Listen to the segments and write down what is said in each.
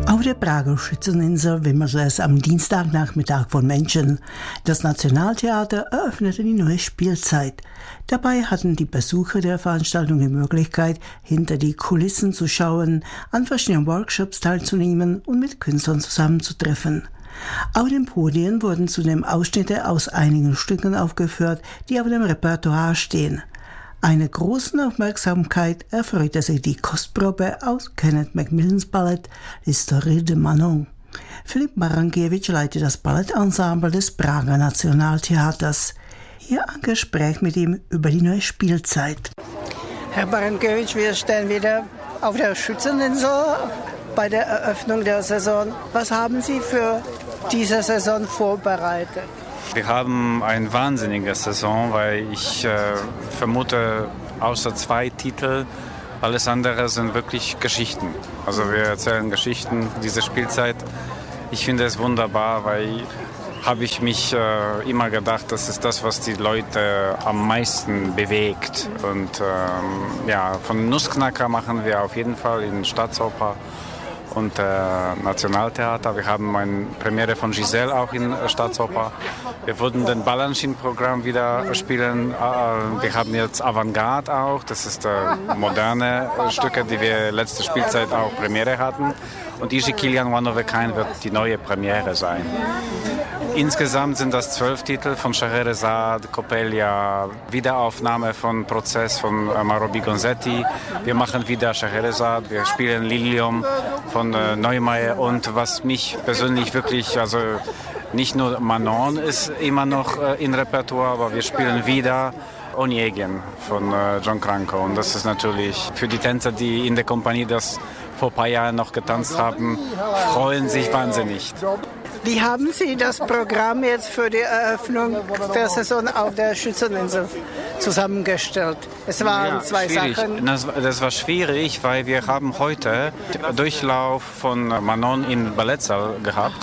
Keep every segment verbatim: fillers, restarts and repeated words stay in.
Auf der Prager Schützeninsel wimmerte es am Dienstagnachmittag von Menschen. Das Nationaltheater eröffnete die neue Spielzeit. Dabei hatten die Besucher der Veranstaltung die Möglichkeit, hinter die Kulissen zu schauen, an verschiedenen Workshops teilzunehmen und mit Künstlern zusammenzutreffen. Auf den Podien wurden zudem Ausschnitte aus einigen Stücken aufgeführt, die auf dem Repertoire stehen. Eine großen Aufmerksamkeit erfreute sich die Kostprobe aus Kenneth Macmillans Ballett L'Histoire de Manon. Filip Marankiewicz leitet das Ballettensemble des Prager Nationaltheaters. Hier ein Gespräch mit ihm über die neue Spielzeit. Herr Marankiewicz, wir stehen wieder auf der Schützeninsel bei der Eröffnung der Saison. Was haben Sie für diese Saison vorbereitet? Wir haben eine wahnsinnige Saison, weil ich äh, vermute, außer zwei Titel, alles andere sind wirklich Geschichten. Also wir erzählen Geschichten, diese Spielzeit. Ich finde es wunderbar, weil habe ich mich äh, immer gedacht, das ist das, was die Leute am meisten bewegt. Und ähm, ja, von Nussknacker machen wir auf jeden Fall in Staatsoper und äh, Nationaltheater. Wir haben eine Premiere von Giselle auch in äh, Staatsoper. Wir würden den Balanchine-Programm wieder spielen. Äh, wir haben jetzt Avantgarde auch. Das ist äh, moderne äh, Stücke, die wir letzte Spielzeit auch Premiere hatten. Und Iji Kilian One of a Kind wird die neue Premiere sein. Insgesamt sind das zwölf Titel von Scheherazade, Coppelia, Wiederaufnahme von Prozess von Mauro Bigonzetti. Wir machen wieder Scheherazade, wir spielen Lilium von äh, Neumeier und was mich persönlich wirklich, also nicht nur Manon ist immer noch äh, im Repertoire, aber wir spielen wieder Onegin von äh, John Cranko. Und das ist natürlich für die Tänzer, die in der Kompanie das vor ein paar Jahren noch getanzt haben, freuen sich wahnsinnig. Wie haben Sie das Programm jetzt für die Eröffnung der Saison auf der Schützeninsel zusammengestellt? Es waren ja, zwei schwierig. Sachen. Das, das war schwierig, weil wir haben heute den Durchlauf von Manon in Ballettsaal gehabt.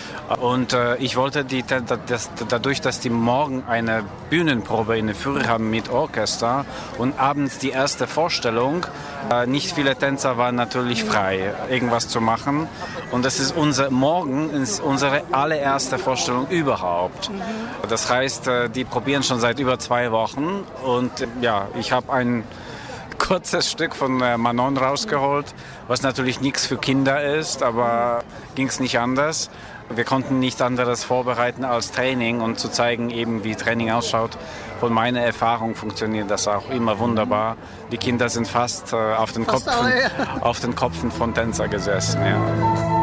Und äh, ich wollte die, das, dadurch, dass die morgen eine Bühnenprobe in der Früh haben mit Orchester und abends die erste Vorstellung, äh, nicht viele Tänzer waren natürlich frei, irgendwas zu machen. Und das ist unser, morgen ist unsere allererste Vorstellung überhaupt. Das heißt, äh, die probieren schon seit über zwei Wochen. Und äh, ja, ich habe ein kurzes Stück von äh, Manon rausgeholt, was natürlich nichts für Kinder ist, aber ging es nicht anders. Wir konnten nichts anderes vorbereiten als Training und zu zeigen, eben wie Training ausschaut. Von meiner Erfahrung funktioniert das auch immer wunderbar. Die Kinder sind fast äh, auf den Kopfen, auf den Kopfen von Tänzer gesessen. Ja.